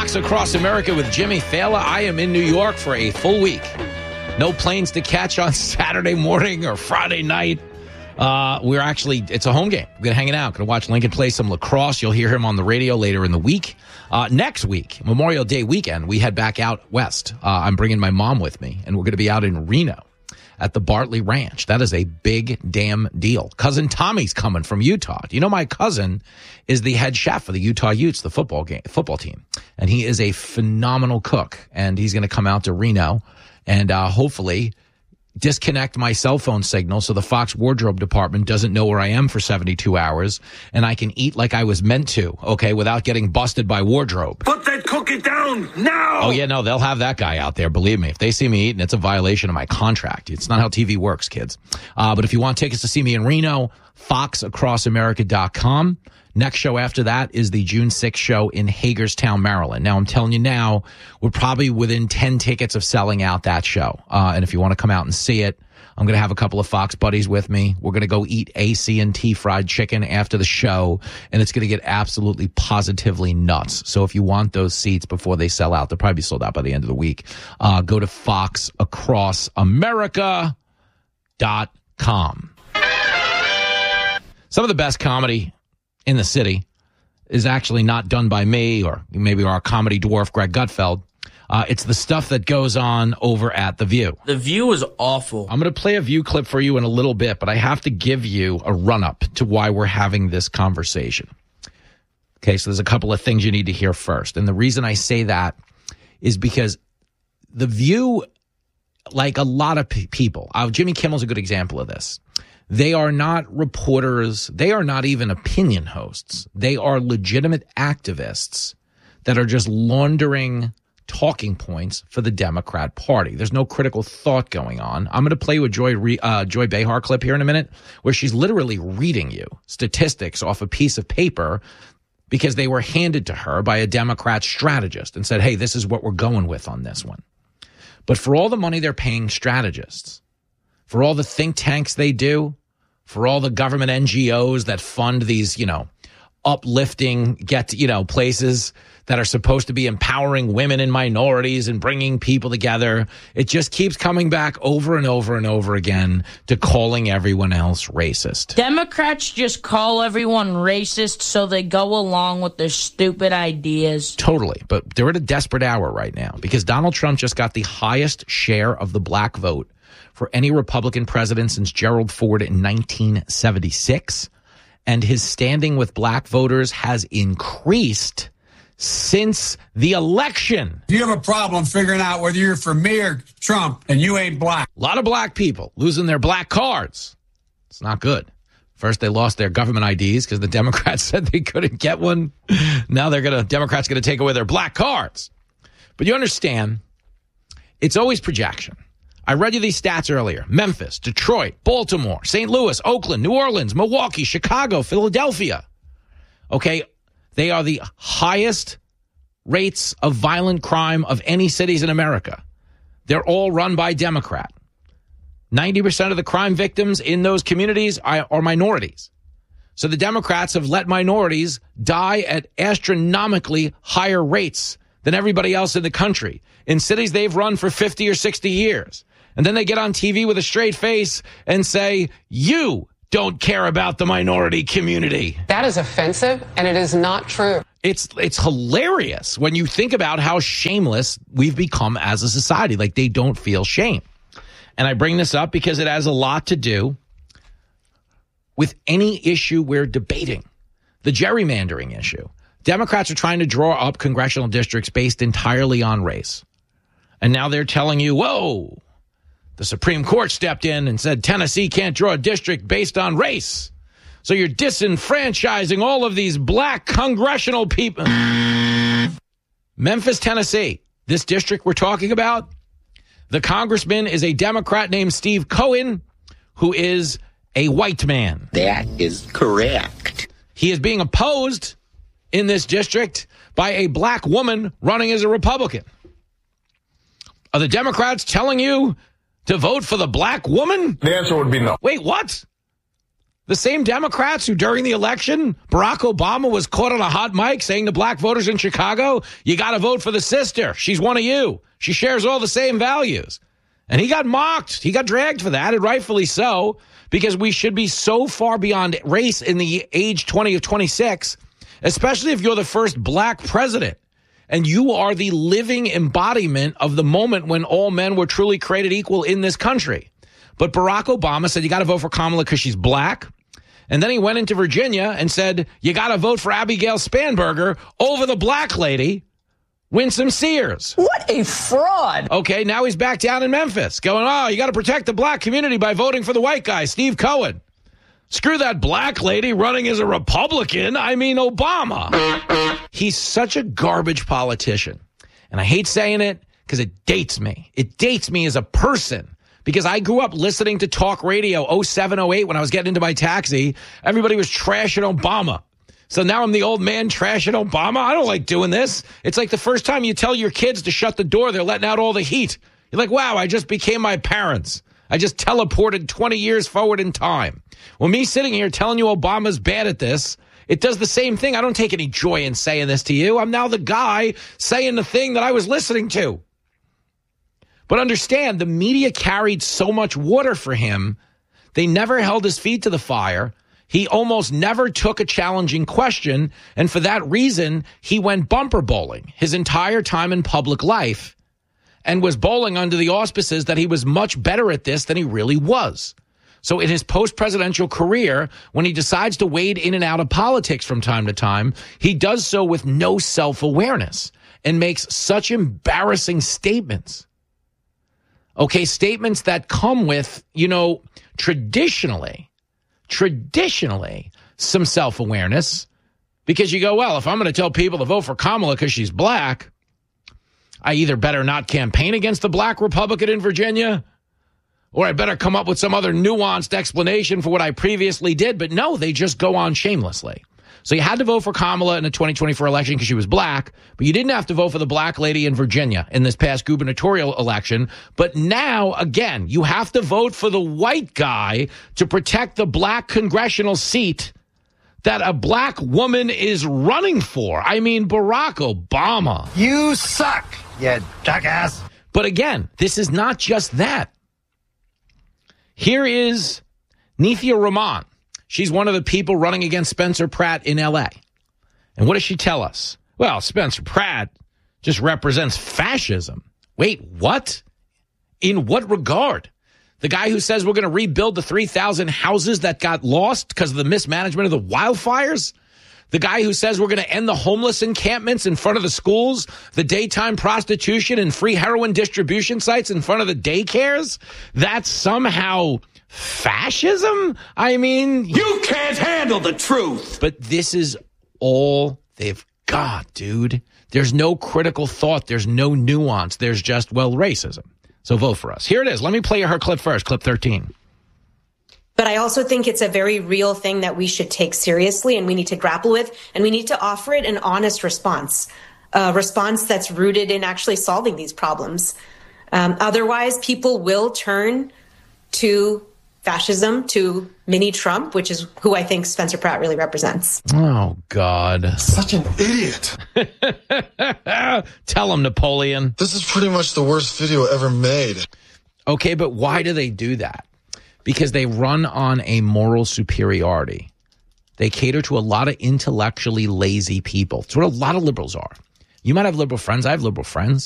Fox Across America with Jimmy Fallon. I am in New York for a full week. No planes to catch on Saturday morning or Friday night. It's a home game. We're going to hang it out. Going to watch Lincoln play some lacrosse. You'll hear him on the radio later in the week. Next week, Memorial Day weekend, we head back out west. I'm bringing my mom with me, and we're going to be out in Reno at the Bartley Ranch. That is a big damn deal. Cousin Tommy's coming from Utah. You know, my cousin is the head chef of the Utah Utes, the football team, and he is a phenomenal cook. And he's going to come out to Reno and hopefully disconnect my cell phone signal so the Fox wardrobe department doesn't know where I am for 72 hours, and I can eat like I was meant to, okay, without getting busted by wardrobe. Put that cookie down now! Oh, yeah, no, they'll have that guy out there, believe me. If they see me eating, it's a violation of my contract. It's not how TV works, kids. But if you want tickets to see me in Reno, foxacrossamerica.com. Next show after that is the June 6th show in Hagerstown, Maryland. Now, I'm telling you now, we're probably within 10 tickets of selling out that show. And if you want to come out and see it, I'm going to have a couple of Fox buddies with me. We're going to go eat AC&T fried chicken after the show, and it's going to get absolutely positively nuts. So if you want those seats before they sell out, they'll probably be sold out by the end of the week. Go to foxacrossamerica.com. Some of the best comedy in the city is actually not done by me or maybe our comedy dwarf, Greg Gutfeld. It's the stuff that goes on over at The View. The View is awful. I'm going to play a View clip for you in a little bit, but I have to give you a run-up to why we're having this conversation. Okay, so there's a couple of things you need to hear first. And the reason I say that is because The View, like a lot of people, Jimmy Kimmel's a good example of this. They are not reporters. They are not even opinion hosts. They are legitimate activists that are just laundering talking points for the Democrat Party. There's no critical thought going on. I'm going to play you a Joy Behar clip here in a minute where she's literally reading you statistics off a piece of paper because they were handed to her by a Democrat strategist and said, hey, this is what we're going with on this one. But for all the money they're paying strategists, for all the think tanks they do, for all the government NGOs that fund these, uplifting places that are supposed to be empowering women and minorities and bringing people together, it just keeps coming back over and over and over again to calling everyone else racist. Democrats just call everyone racist so they go along with their stupid ideas. Totally. But they're at a desperate hour right now because Donald Trump just got the highest share of the black vote for any Republican president since Gerald Ford in 1976. And his standing with black voters has increased since the election. Do you have a problem figuring out whether you're for me or Trump and you ain't black? A lot of black people losing their black cards. It's not good. First, they lost their government IDs because the Democrats said they couldn't get one. Now Democrats going to take away their black cards. But you understand, it's always projection. I read you these stats earlier. Memphis, Detroit, Baltimore, St. Louis, Oakland, New Orleans, Milwaukee, Chicago, Philadelphia. Okay, they are the highest rates of violent crime of any cities in America. They're all run by Democrat. 90% of the crime victims in those communities are minorities. So the Democrats have let minorities die at astronomically higher rates than everybody else in the country in cities they've run for 50 or 60 years. And then they get on TV with a straight face and say, you don't care about the minority community. That is offensive, and it is not true. It's hilarious when you think about how shameless we've become as a society. Like, they don't feel shame. And I bring this up because it has a lot to do with any issue we're debating. The gerrymandering issue. Democrats are trying to draw up congressional districts based entirely on race. And now they're telling you, whoa, the Supreme Court stepped in and said Tennessee can't draw a district based on race. So you're disenfranchising all of these black congressional people. Memphis, Tennessee, this district we're talking about, the congressman is a Democrat named Steve Cohen, who is a white man. That is correct. He is being opposed in this district by a black woman running as a Republican. Are the Democrats telling you to vote for the black woman? The answer would be no. Wait, what? The same Democrats who during the election, Barack Obama was caught on a hot mic saying to black voters in Chicago, you got to vote for the sister. She's one of you. She shares all the same values. And he got mocked. He got dragged for that, and rightfully so, because we should be so far beyond race in the age 20 of 26, especially if you're the first black president. And you are the living embodiment of the moment when all men were truly created equal in this country. But Barack Obama said, you got to vote for Kamala because she's black. And then he went into Virginia and said, you got to vote for Abigail Spanberger over the black lady, Winsome Sears. What a fraud. Okay, now he's back down in Memphis going, oh, you got to protect the black community by voting for the white guy, Steve Cohen. Screw that black lady running as a Republican. I mean, Obama. He's such a garbage politician. And I hate saying it because it dates me. It dates me as a person. Because I grew up listening to talk radio 07, 08 when I was getting into my taxi. Everybody was trashing Obama. So now I'm the old man trashing Obama. I don't like doing this. It's like the first time you tell your kids to shut the door, they're letting out all the heat. You're like, wow, I just became my parents. I just teleported 20 years forward in time. Well, me sitting here telling you Obama's bad at this, it does the same thing. I don't take any joy in saying this to you. I'm now the guy saying the thing that I was listening to. But understand, the media carried so much water for him, they never held his feet to the fire. He almost never took a challenging question, and for that reason, he went bumper bowling his entire time in public life and was bowling under the auspices that he was much better at this than he really was. So in his post-presidential career, when he decides to wade in and out of politics from time to time, he does so with no self-awareness and makes such embarrassing statements. Okay, statements that come with, traditionally, some self-awareness. Because you go, well, if I'm going to tell people to vote for Kamala because she's black, I either better not campaign against the black Republican in Virginia, or I better come up with some other nuanced explanation for what I previously did. But no, they just go on shamelessly. So you had to vote for Kamala in the 2024 election because she was black, but you didn't have to vote for the black lady in Virginia in this past gubernatorial election. But now, again, you have to vote for the white guy to protect the black congressional seat that a black woman is running for. I mean, Barack Obama. You suck, you jackass. But again, this is not just that. Here is Nithya Raman. She's one of the people running against Spencer Pratt in L.A. And what does she tell us? Well, Spencer Pratt just represents fascism. Wait, what? In what regard? The guy who says we're going to rebuild the 3,000 houses that got lost because of the mismanagement of the wildfires? The guy who says we're going to end the homeless encampments in front of the schools, the daytime prostitution and free heroin distribution sites in front of the daycares? That's somehow fascism? I mean, You can't handle the truth. but this is all they've got, dude. There's no critical thought. There's no nuance. There's just, well, racism. So vote for us. Here it is. Let me play her clip first, clip 13. But I also think it's a very real thing that we should take seriously and we need to grapple with, and we need to offer it an honest response, a response that's rooted in actually solving these problems. Otherwise, people will turn to fascism, to mini Trump, which is who I think Spencer Pratt really represents. Oh, God. Such an idiot. Tell him, Napoleon. This is pretty much the worst video ever made. Okay, but why do they do that? Because they run on a moral superiority. They cater to a lot of intellectually lazy people. It's what a lot of liberals are. You might have liberal friends. I have liberal friends.